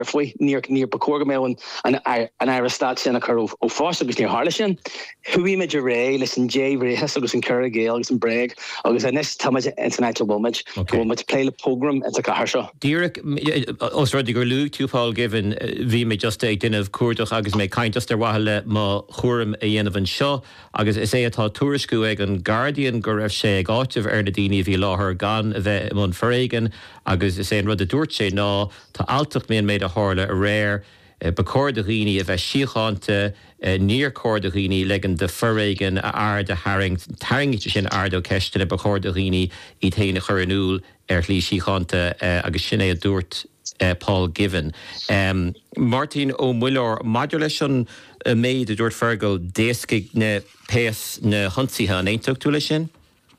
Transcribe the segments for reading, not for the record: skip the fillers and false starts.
foi near Bacorgamel and Aristat sin a cur o Foss agus near Harlishin. Hui me Ray, listen Jay Ray agus in Curra Gale agus in Breg agus in this Thomas International Womage go much play the program it's a Caharsha. Derek Osrodiger Luke Tupal given vi me just a din of Kurdoch agus me kind just wahale ma churum a yen of an shaw agus is a atá tuariscu ag an Guardian go raibh sé ag áitimh ar na daoine bhí láthair gan bheith mun foréigean agus is é rud a dúirt sé ná tá altacht míon méid a tharla a réir ba códaghine a bheith síocháinte níor códaghine legan de foréigean a ard a taringite sin ard ó ceistena ba códaghine I théana churanúil ar lí síocháinte agus sin é a dúirt Paul Given. Martin O'Muller, modulation made a dúirt fergal déascaigh na péas na honsaithe an éintach tú lei sin?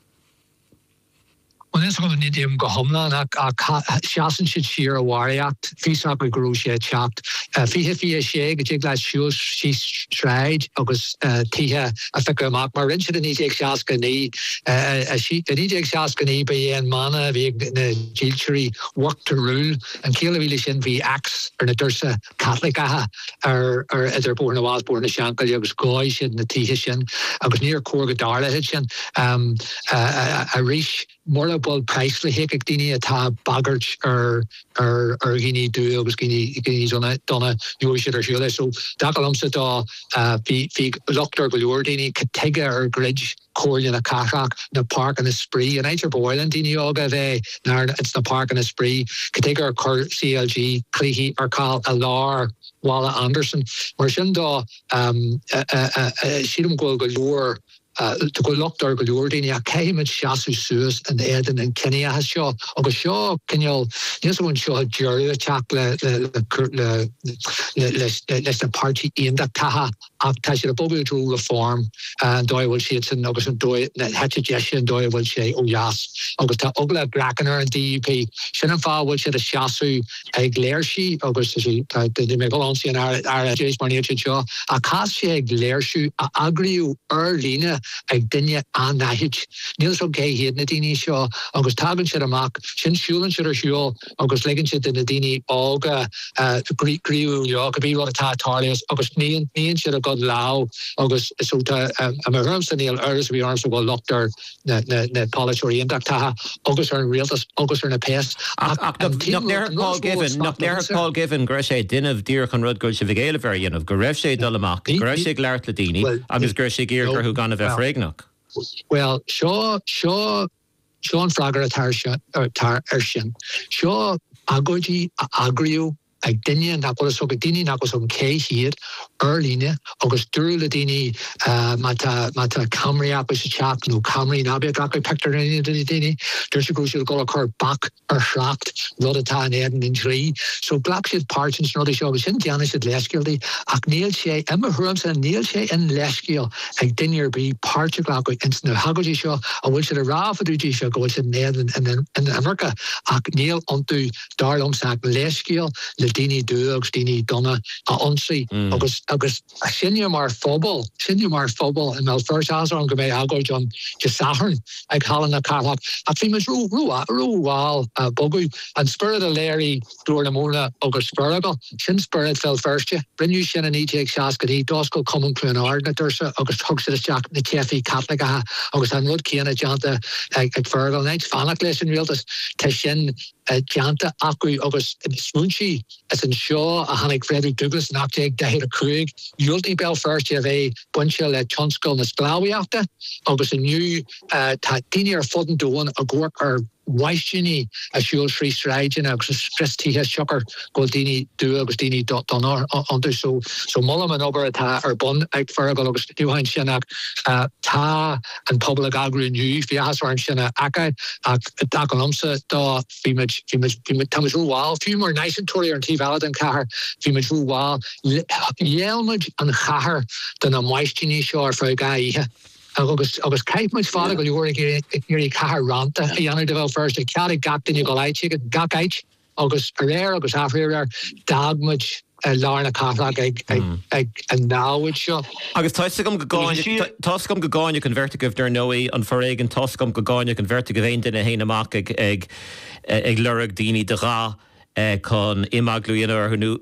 Well, this one need him go homla and shasan should sheer a wariact. Feast we grew she chapped. Fi a shag a jig last shoes she tried August tiha a figure mark my wrench in the shaska knee a sheet the DJ shaska knee by and mana the jilchery work to rule and kill really shin be axe or the dursa Catholic or they're born a was born a shankle August goy in the tiha shin August near Corga Darla hitchin a reach more about price like hick dini atá baggage or gini do agus gini donna you should or should so dagalum sa da fi doctor galore dini Catega or Gridge Corley in a Carrack the park and the spree and nature boiling dini oga they it's the park and the spree Catega or CLG Clehy or Carl Alar Walla Anderson Marshinda Shidum galore to go locked or go ordini a came at Shasu Suez and Eden and Kenya has shaw or shaw can you yes one shaw jury the chocolate the party in that taha after the bubble rule reform and Doyle will see it's in August and Doyle had suggestion Doyle will say oh yes August Ugla Brackener and DUP Shinfa will say the Shasu a Glairshi August she the Megalonsi and our James Marnier shaw a cast a Glairshi agriu Erlina ag dinne an nahid. Niels okay hier na dini shaw agus tagan shit amak shin shulan shit shaw agus legin shit in the dini olga griu yo could be what a tatarius agus nien shit got lao agus so am a herms neil ers we arms go locked na polish orientak taha agus are realtas agus are na pest not there Paul given Greshe din of dear con rud go shivigale variant of Greshe dolamak Greshe Lart Ladini agus Greshe gear who gone of Fregnach. Well, Sean Fragger tar Ershin. Shaw Agoji Agriu Agdinia Napolis Ogadini Nakosom K here Erline August Duruladini Mata Camry Apis Chap no Camry Nabia Gaki Pector in Dini there's a crucial go occur back or shracked Rodata and Eden in tree so black shit parchins not a show was in Janis at Leskildy Neil Shea Emma Hurms and Neil Shea and Leskil Agdinier be Parchaglaco instant Hagoji show I will should a Rafa Duji show go to Eden and then in America Neil onto Darlum Sack Leskil Dini Dugs, Dini Donna, Onsi, August, Senior Mar Phobal, and Mel First Hazard on Gabay Hago John Jasahern, like Holland a Carlock, a famous Ruwal, Bogu, and Spirit of Larry, Dornamona, August Spurgle, Shin Spirit fell first, Brinu Shin and E.T. Shaskadi, Dosco Common Clunard, Natursa, August Huxless Jack, the Tiffy Catholic, August and Wood Kiana Janta, like Fergal, Nights, Fanak Lesson Realtas, Teshin, Janta, Akui, August, Smunchi, as in Shaw, a Hannick Frederick Douglas, Noctig, Dahir Craig, Yulti Bell first, you have a bunch of Chonskul and Splawi after, August a new Tini or Fudden Doan, a Gork or Waishini, a Shul Free Stride, and August Christy has Shocker, Goldini, Do Augustini, Donor, under so Mullam and Ober or Bun, Ike Fergal, August Duhain Shinak, Ta and Public Agri New, Fias or Shina Aka, Dakalumsa, Da, Fimage, Thomas Ruwal, few more nice and Tory and T Valid and Kahar, Fimage Ruwal, Yelmage and Kahar, than a Waishini Shore for a guy. Agus caip much fála go leor ag cahar ranta a dhéanamh de bhfuil first a cead gachtain you go leitse gachait agus réir agus afréir dagmuid Lárna Catholic ag an náhuid seo. Agus toscom go gáin an vertigh der nóí an foréigen toscom go gáin an vertigh bhéin duine héine amach ag lurag daoine de rá chun imagluíonar